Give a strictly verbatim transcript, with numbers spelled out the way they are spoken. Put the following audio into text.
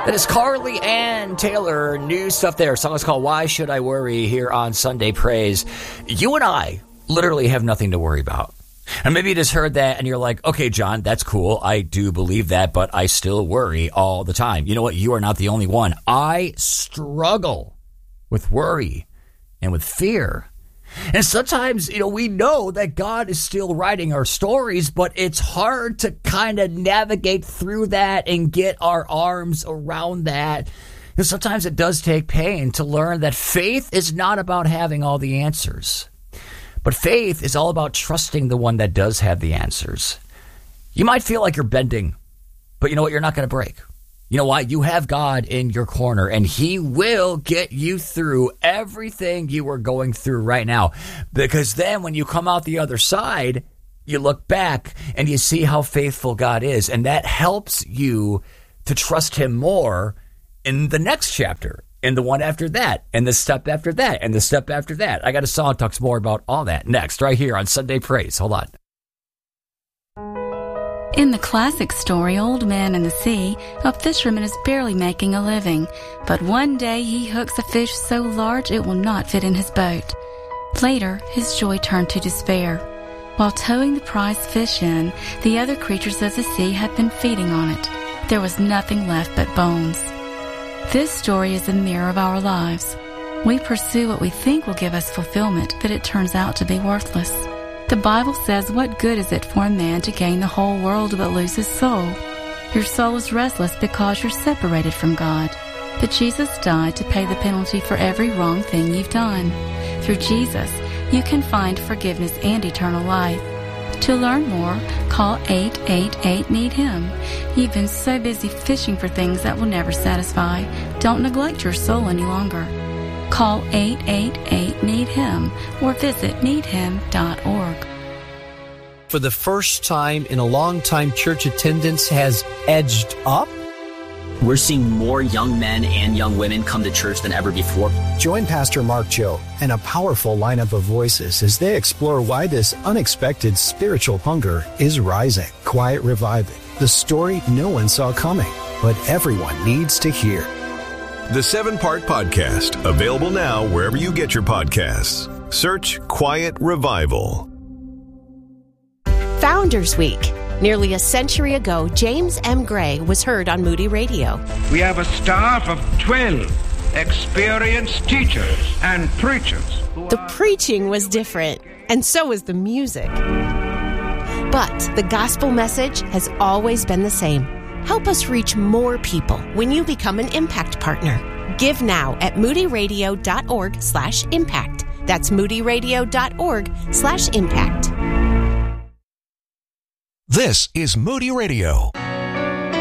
That is Carly Ann Taylor. New stuff there. Song is called Why Should I Worry here on Sunday Praise. You and I literally have nothing to worry about. And maybe you just heard that and you're like, okay, John, that's cool. I do believe that, but I still worry all the time. You know what? You are not the only one. I struggle with worry and with fear. And sometimes, you know, we know that God is still writing our stories, but it's hard to kind of navigate through that and get our arms around that. And sometimes it does take pain to learn that faith is not about having all the answers, but faith is all about trusting the one that does have the answers. You might feel like you're bending, but you know what? You're not going to break. You know why? You have God in your corner, and he will get you through everything you are going through right now. Because then when you come out the other side, you look back and you see how faithful God is, and that helps you to trust him more in the next chapter, and the one after that, and the step after that, and the step after that. I got a song that talks more about all that next, right here on Sunday Praise. Hold on. In the classic story, Old Man and the Sea, a fisherman is barely making a living, but one day he hooks a fish so large it will not fit in his boat. Later, his joy turned to despair. While towing the prized fish in, the other creatures of the sea had been feeding on it. There was nothing left but bones. This story is a mirror of our lives. We pursue what we think will give us fulfillment, but it turns out to be worthless. The Bible says, what good is it for a man to gain the whole world but lose his soul? Your soul is restless because you're separated from God. But Jesus died to pay the penalty for every wrong thing you've done. Through Jesus, you can find forgiveness and eternal life. To learn more, call eight eight eight, need him. You've been so busy fishing for things that will never satisfy. Don't neglect your soul any longer. Call eight eight eight, need him or visit need him dot org. For the first time in a long time, church attendance has edged up. We're seeing more young men and young women come to church than ever before. Join Pastor Mark Joe and a powerful lineup of voices as they explore why this unexpected spiritual hunger is rising. Quiet Reviving, the story no one saw coming, but everyone needs to hear. The seven-part podcast, available now wherever you get your podcasts. Search Quiet Revival. Founders Week. Nearly a century ago, James M. Gray was heard on Moody Radio. We have a staff of twelve experienced teachers and preachers. The preaching was different, and so was the music. But the gospel message has always been the same. Help us reach more people when you become an Impact Partner. Give now at moodyradio.org slash impact. That's moodyradio.org slash impact. This is Moody Radio.